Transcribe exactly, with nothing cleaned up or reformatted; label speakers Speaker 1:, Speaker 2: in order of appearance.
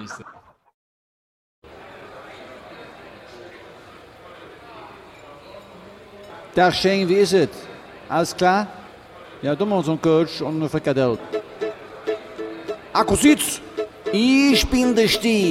Speaker 1: Scheiße.
Speaker 2: Der Schein, wie ist es? Alles klar? Ja, du machst so einen Coach und eine Frikadelle.
Speaker 3: Akkusitz, ich bin der Stief.